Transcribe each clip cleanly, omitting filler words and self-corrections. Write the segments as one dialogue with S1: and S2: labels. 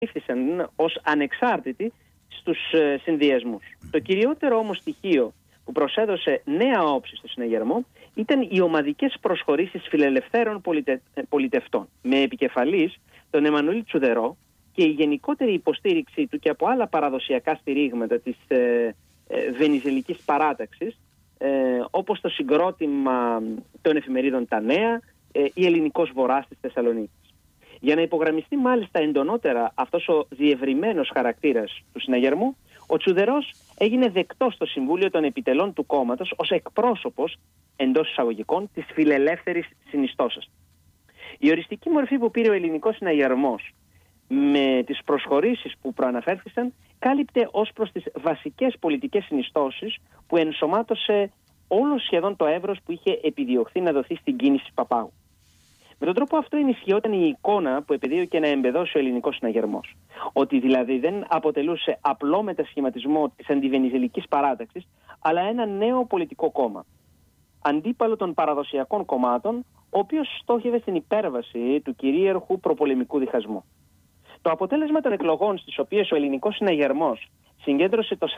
S1: απερίφθησαν ως ανεξάρτητοι στους συνδυασμούς. Το κυριότερο όμως στοιχείο που προσέδωσε νέα όψη στο συναγερμό ήταν οι ομαδικές προσχωρήσεις φιλελευθέρων πολιτευτών, με επικεφαλής τον Εμμανουήλ Τσουδερό και η γενικότερη υποστήριξή του και από άλλα παραδοσιακά στηρίγματα της βενιζελικής παράταξης, όπως το συγκρότημα των εφημερίδων Τα Νέα ή Ελληνικός Βορράς της Θεσσαλονίκης. Για να υπογραμμιστεί μάλιστα εντονότερα αυτός ο διευρυμένος χαρακτήρας του συναγερμού, ο Τσουδερός έγινε δεκτός στο Συμβούλιο των Επιτελών του κόμματος ως εκπρόσωπος, εντός εισαγωγικών, της φιλελεύθερης συνιστώσας. Η οριστική μορφή που πήρε ο ελληνικός συναγερμός με τις προσχωρήσεις που προαναφέρθησαν κάλυπτε ως προς τις βασικές πολιτικές συνιστώσεις που ενσωμάτωσε όλο σχεδόν το εύρος που είχε επιδιωχθεί να δοθεί στην κίνηση Παπάγου. Με τον τρόπο αυτό ενισχυόταν η εικόνα που επεδίωκε να εμπεδώσει ο ελληνικός συναγερμός. Ότι δηλαδή δεν αποτελούσε απλό μετασχηματισμό της αντιβενιζελικής παράταξης, αλλά ένα νέο πολιτικό κόμμα. Αντίπαλο των παραδοσιακών κομμάτων, ο οποίος στόχευε στην υπέρβαση του κυρίαρχου προπολεμικού διχασμού. Το αποτέλεσμα των εκλογών, στις οποίες ο ελληνικός συναγερμός συγκέντρωσε το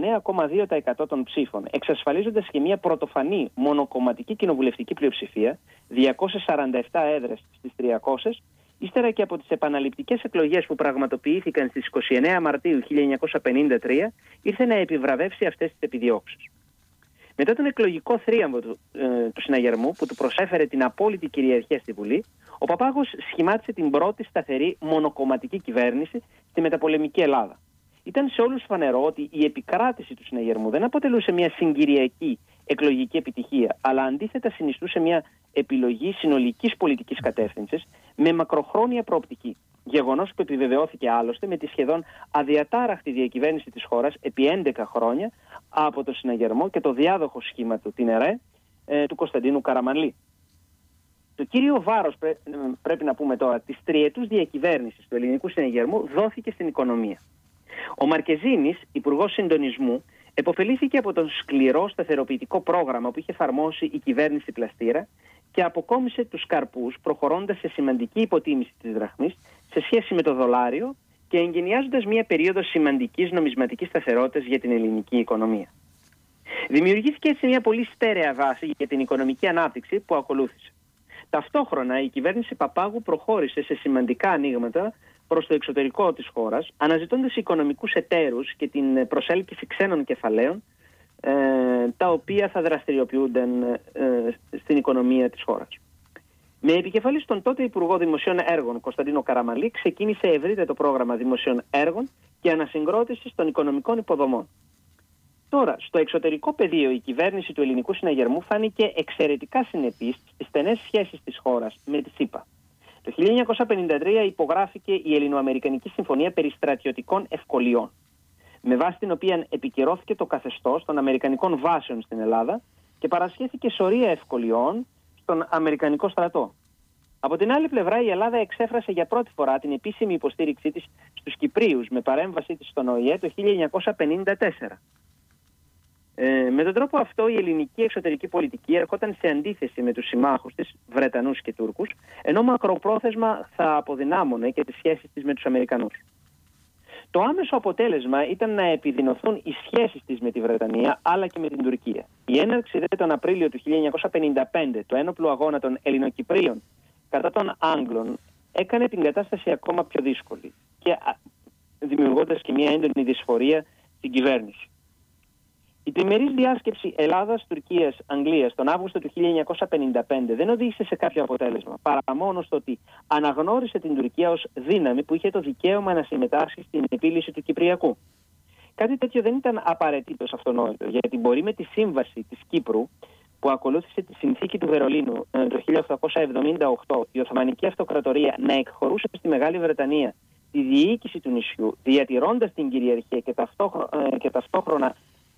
S1: 49,2% των ψήφων, εξασφαλίζοντας και μια πρωτοφανή μονοκομματική κοινοβουλευτική πλειοψηφία, 247 έδρες στις 300, ύστερα και από τις επαναληπτικές εκλογές που πραγματοποιήθηκαν στις 29 Μαρτίου 1953, ήρθε να επιβραβεύσει αυτές τις επιδιώξεις. Μετά τον εκλογικό θρίαμβο του συναγερμού, που του προσέφερε την απόλυτη κυριαρχία στη Βουλή, ο Παπάγος σχημάτισε την πρώτη σταθερή μονοκομματική κυβέρνηση στη μεταπολεμική Ελλάδα. Ήταν σε όλους φανερό ότι η επικράτηση του συναγερμού δεν αποτελούσε μια συγκυριακή εκλογική επιτυχία, αλλά αντίθετα συνιστούσε μια επιλογή συνολικής πολιτικής κατεύθυνσης με μακροχρόνια προοπτική. Γεγονός που επιβεβαιώθηκε άλλωστε με τη σχεδόν αδιατάραχτη διακυβέρνηση της χώρας επί 11 χρόνια από το συναγερμό και το διάδοχο σχήμα του, την ΕΡΕ, του Κωνσταντίνου Καραμανλή. Το κύριο βάρος, πρέπει να πούμε τώρα, της τριετούς διακυβέρνησης του ελληνικού συναγερμού δόθηκε στην οικονομία. Ο Μαρκεζίνης, υπουργός συντονισμού, επωφελήθηκε από το σκληρό σταθεροποιητικό πρόγραμμα που είχε εφαρμόσει η κυβέρνηση Πλαστήρα και αποκόμισε τους καρπούς προχωρώντας σε σημαντική υποτίμηση της δραχμής σε σχέση με το δολάριο και εγκαινιάζοντας μια περίοδο σημαντικής νομισματικής σταθερότητας για την ελληνική οικονομία. Δημιουργήθηκε έτσι μια πολύ στέρεα βάση για την οικονομική ανάπτυξη που ακολούθησε. Ταυτόχρονα η κυβέρνηση Παπάγου προχώρησε σε σημαντικά ανοίγματα προς το εξωτερικό της χώρας, αναζητώντας οικονομικούς εταίρους και την προσέλκυση ξένων κεφαλαίων, τα οποία θα δραστηριοποιούνταν στην οικονομία της χώρας. Με επικεφαλής τον τότε Υπουργό Δημοσίων Έργων Κωνσταντίνο Καραμανλή ξεκίνησε ευρύτερο πρόγραμμα δημοσίων έργων και ανασυγκρότησης των οικονομικών υποδομών. Τώρα, στο εξωτερικό πεδίο, η κυβέρνηση του ελληνικού συναγερμού φάνηκε εξαιρετικά συνεπής στις στενές σχέσεις της χώρας με τη ΣΥΠΑ. Το 1953 υπογράφηκε η Ελληνοαμερικανική Συμφωνία περί στρατιωτικών ευκολιών, με βάση την οποία επικυρώθηκε το καθεστώς των αμερικανικών βάσεων στην Ελλάδα και παρασχέθηκε σωρία ευκολιών στον Αμερικανικό στρατό. Από την άλλη πλευρά, η Ελλάδα εξέφρασε για πρώτη φορά την επίσημη υποστήριξή της στους Κυπρίους με παρέμβασή της στον ΟΗΕ το 1954. Με τον τρόπο αυτό η ελληνική εξωτερική πολιτική ερχόταν σε αντίθεση με τους συμμάχους της, Βρετανούς και Τούρκους, ενώ μακροπρόθεσμα θα αποδυνάμωνε και τις σχέσεις της με τους Αμερικανούς. Το άμεσο αποτέλεσμα ήταν να επιδεινωθούν οι σχέσεις της με τη Βρετανία αλλά και με την Τουρκία. Η έναρξη τον Απρίλιο του 1955 του ένοπλου αγώνα των Ελληνοκυπρίων κατά των Άγγλων έκανε την κατάσταση ακόμα πιο δύσκολη και δημιουργώντας και μια έντονη δυσφορία στην κυβέρνηση. Η τριμερής διάσκεψη Ελλάδας-Τουρκίας-Αγγλίας τον Αύγουστο του 1955 δεν οδήγησε σε κάποιο αποτέλεσμα, παρά μόνο στο ότι αναγνώρισε την Τουρκία ως δύναμη που είχε το δικαίωμα να συμμετάσχει στην επίλυση του Κυπριακού. Κάτι τέτοιο δεν ήταν απαραίτητος αυτονόητο, γιατί μπορεί με τη σύμβαση της Κύπρου, που ακολούθησε τη συνθήκη του Βερολίνου το 1878, η Οθωμανική Αυτοκρατορία να εκχωρούσε στη Μεγάλη Βρετανία τη διοίκηση του νησιού, διατηρώντας την κυριαρχία και ταυτόχρονα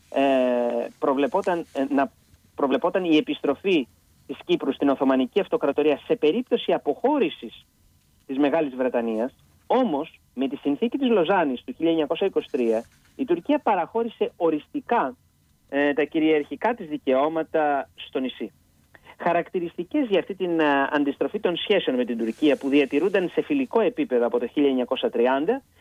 S1: προβλεπόταν η επιστροφή της Κύπρου στην Οθωμανική Αυτοκρατορία σε περίπτωση αποχώρησης της Μεγάλης Βρετανίας. Όμως, με τη συνθήκη της Λοζάνης του 1923, η Τουρκία παραχώρησε οριστικά τα κυριαρχικά της δικαιώματα στο νησί. Χαρακτηριστικές για αυτή την αντιστροφή των σχέσεων με την Τουρκία, που διατηρούνταν σε φιλικό επίπεδο από το 1930,